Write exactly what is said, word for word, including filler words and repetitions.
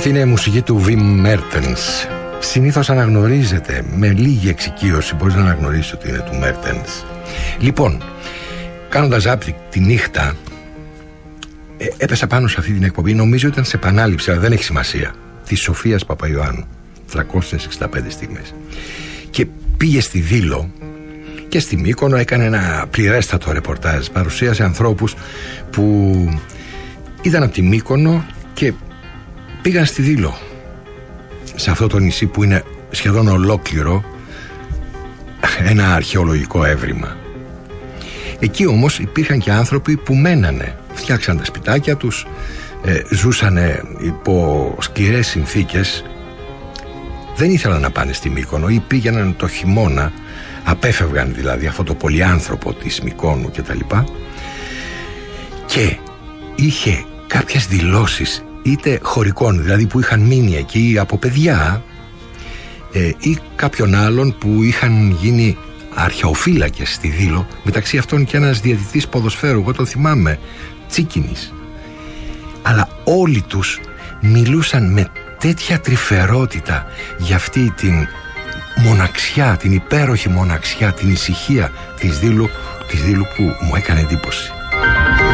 Αυτή είναι η μουσική του Wim Mertens. Συνήθως αναγνωρίζεται, με λίγη εξοικείωση μπορείς να αναγνωρίσεις ότι είναι του Mertens. Λοιπόν, κάνοντας άπτη τη νύχτα, ε, έπεσα πάνω σε αυτή την εκπομπή. Νομίζω ήταν σε επανάληψη, αλλά δεν έχει σημασία, της Σοφίας Παπαϊωάννου, τριακόσιες εξήντα πέντε στιγμές. Και πήγε στη Δήλο και στη Μύκονο, έκανε ένα πληρέστατο ρεπορτάζ. Παρουσίασε ανθρώπους που ήταν από τη Μύκονο και πήγαν στη Δήλο, σε αυτό το νησί που είναι σχεδόν ολόκληρο ένα αρχαιολογικό έβριμα. Εκεί όμως υπήρχαν και άνθρωποι που μένανε, φτιάξαν τα σπιτάκια τους, ε, ζούσανε υπό σκληρές συνθήκες, δεν ήθελαν να πάνε στη Μύκονο ή πήγαιναν το χειμώνα, απέφευγαν δηλαδή αυτό το πολυάνθρωπο της Μυκόνου και τα λοιπά, και είχε κάποιες δηλώσεις είτε χωρικών, δηλαδή που είχαν μείνει εκεί από παιδιά, ε, ή κάποιων άλλων που είχαν γίνει αρχαιοφύλακες στη Δήλο, μεταξύ αυτών και ένας διαιτητής ποδοσφαίρου, εγώ τον θυμάμαι, Τσίκινης. Αλλά όλοι τους μιλούσαν με τέτοια τρυφερότητα για αυτή την μοναξιά, την υπέροχη μοναξιά, την ησυχία της Δήλου, της Δήλου που μου έκανε εντύπωση.